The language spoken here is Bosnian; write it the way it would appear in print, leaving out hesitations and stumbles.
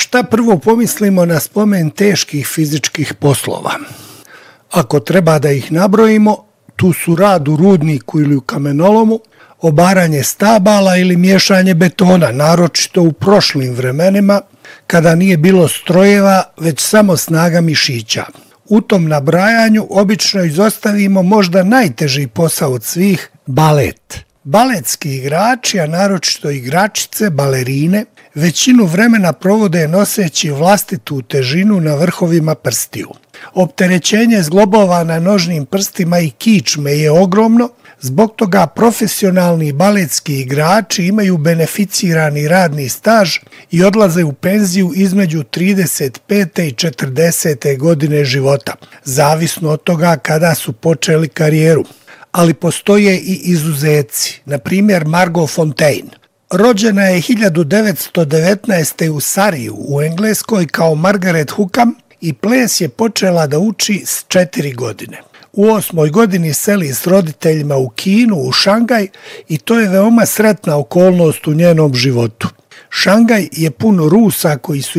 Šta prvo pomislimo na spomen teških fizičkih poslova? Ako treba da ih nabrojimo, tu su rad u rudniku ili u kamenolomu, obaranje stabala ili miješanje betona, naročito u prošlim vremenima, kada nije bilo strojeva, već samo snaga mišića. U tom nabrajanju obično izostavimo možda najteži posao od svih, balet. Baletski igrači, a naročito igračice, balerine, većinu vremena provode noseći vlastitu težinu na vrhovima prstiju. Opterećenje zglobova na nožnim prstima i kičme je ogromno, zbog toga profesionalni baletski igrači imaju beneficirani radni staž i odlaze u penziju između 35. i 40. godine života, zavisno od toga kada su počeli karijeru. Ali postoje i izuzeci, na primjer Margot Fonteyn. Rođena je 1919. u Sariju u Engleskoj kao Margaret Hookham i ples je počela da uči s 4 godine. U 8. godini seli s roditeljima u Kinu, u Šangaj, i to je veoma sretna okolnost u njenom životu. Šangaj je pun Rusa koji su